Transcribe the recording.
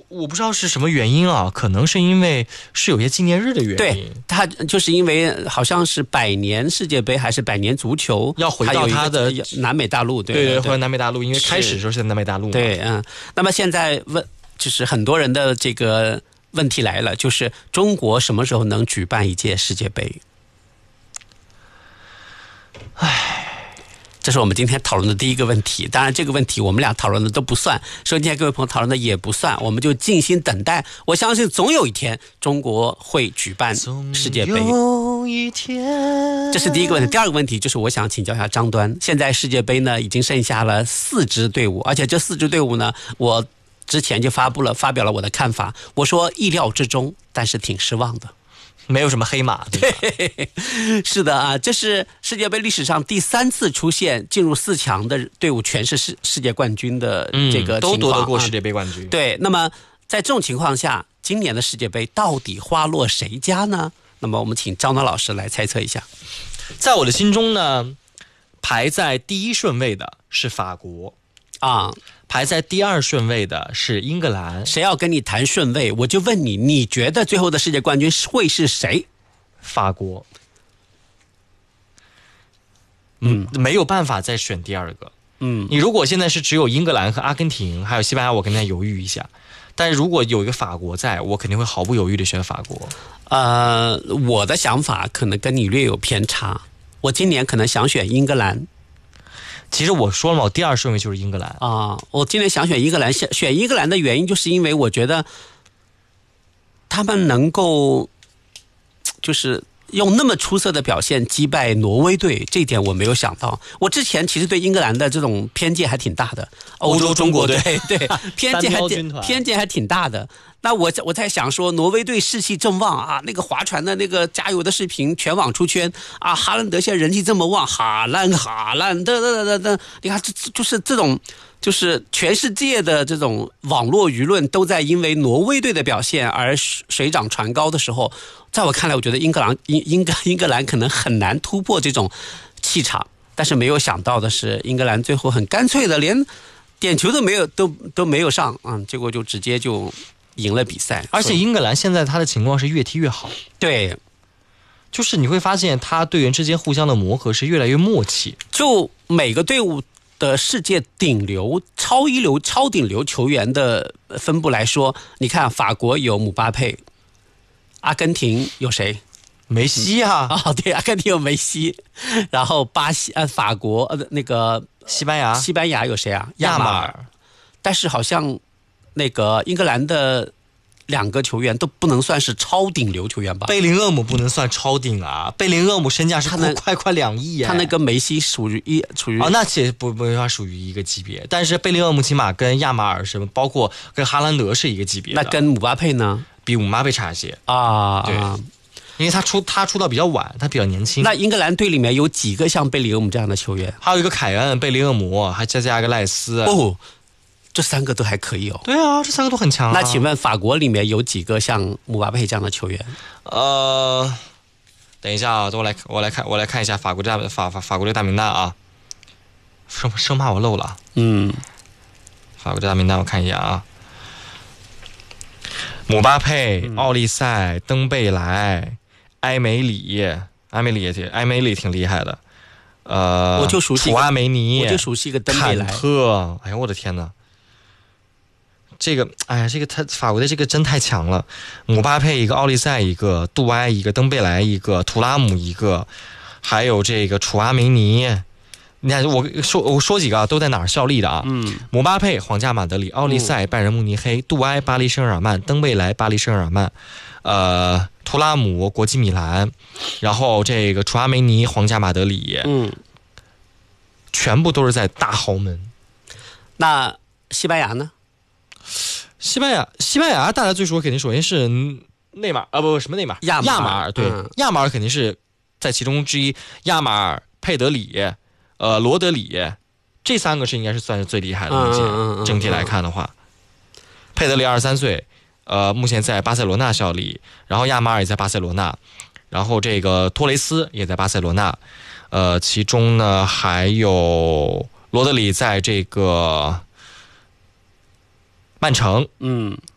我不知道是什么原因啊，可能是因为是有些纪念日的原因。 对，它就是因为好像是100年世界杯还是100年足球要回到它的南美大陆， 对，回到南美大陆，因为开始的时候是在南美大陆嘛。 对，那么现在就是很多人的这个问题来了，就是中国什么时候能举办一届世界杯？这是我们今天讨论的第一个问题。当然这个问题我们俩讨论的都不算，收听各位朋友讨论的也不算，我们就静心等待。我相信总有一天中国会举办世界杯，这是第一个问题。第二个问题就是我想请教一下张端，现在世界杯呢已经剩下了4支队伍，而且这4支队伍呢，我之前就发表了我的看法，我说意料之中，但是挺失望的。 没有什么黑马，对吧？ 是的啊，这是世界杯历史上第3次出现进入4强的队伍全是世界冠军的这个情况， 都夺得过世界杯冠军。 对，那么在这种情况下，今年的世界杯到底花落谁家呢？那么我们请张端老师来猜测一下。 在我的心中呢，排在第1顺位的是法国啊， 排在第2顺位的是英格兰。 谁要跟你谈顺位，我就问你，你觉得最后的世界冠军会是谁？ 法国。没有办法再选第2个。你如果现在是只有英格兰和阿根廷还有西班牙，我跟他犹豫一下。但是如果有一个法国在，我肯定会毫不犹豫的选法国。 我的想法可能跟你略有偏差，我今年可能想选英格兰。 其实我说了嘛，我第2顺位就是英格兰啊。我今年想选英格兰，选英格兰的原因就是因为我觉得他们能够就是用那么出色的表现击败挪威队，这一点我没有想到。我之前其实对英格兰的这种偏见还挺大的，欧洲中国队对偏见还挺大的。那我在想说，挪威队士气正旺啊，那个划船的那个加油的视频全网出圈啊，哈兰德现在人气这么旺，哈兰的，你看就是这种。就是全世界的这种网络舆论都在因为挪威队的表现而水涨船高的时候，在我看来，我觉得英格兰可能很难突破这种气场。但是没有想到的是，英格兰最后很干脆的连点球都没有上啊，结果就直接就赢了比赛。 而且英格兰现在他的情况是越踢越好。 对， 就是你会发现他队员之间互相的磨合是越来越默契。 就每个队伍的世界顶流、超一流、超顶流球员的分布来说，你看法国有姆巴佩，阿根廷有谁？ 梅西啊！ 对，阿根廷有梅西，然后法国那个西班牙有谁啊？ 亚马尔。 但是好像那个英格兰的2个球员都不能算是超顶流球员吧？ 贝林厄姆不能算超顶啊，贝林厄姆身价是快2亿。 他那个梅西属于那其实不法属于一个级别，但是贝林厄姆起码跟亚马尔是包括跟哈兰德是一个级别的。 那跟姆巴佩呢？ 比姆巴佩差一些啊。 对，因为他出道比较晚，他比较年轻。 那英格兰队里面有几个像贝林厄姆这样的球员？ 还有一个凯恩、贝林厄姆，还加一个赖斯。 这3个都还可以哦。 对啊，这3个都很强。 那请问法国里面有几个像姆巴佩这样的球员？ 等一下啊，我来看一下法国这个大名单啊，生怕我漏了。法国这大名单我看一下啊，姆巴佩、奥利塞、登贝莱、埃梅里挺厉害的。 我就熟悉楚阿梅尼， 我就熟悉一个登贝莱、 坎特。哎呦我的天哪！这个他法国的这个真太强了，姆巴佩一个，奥利塞一个，杜埃一个，登贝莱一个，图拉姆一个，还有这个楚阿梅尼。你看我说几个都在哪儿效力的啊？姆巴佩皇家马德里，奥利塞拜仁慕尼黑，杜埃巴黎圣日耳曼，登贝莱巴黎圣日耳曼，图拉姆国际米兰，然后这个楚阿梅尼皇家马德里，全部都是在大豪门。 那西班牙呢？ 西班牙大家最熟肯定首先是内马尔什么内马尔亚马尔。对，亚马尔肯定是在其中之一。亚马尔、佩德里、罗德里，这3个是应该是算是最厉害的目前整体来看的话。佩德里23岁，目前在巴塞罗那效力，然后亚马尔也在巴塞罗那，然后这个托雷斯也在巴塞罗那，其中呢还有罗德里在这个曼城，